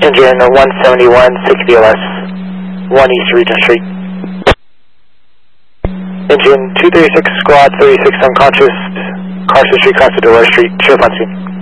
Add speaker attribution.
Speaker 1: Engine 171, 60 LS, 1 East Regent Street. Engine 236, squad 36 unconscious, Carson Street, Casa Dolores Street, show up on scene.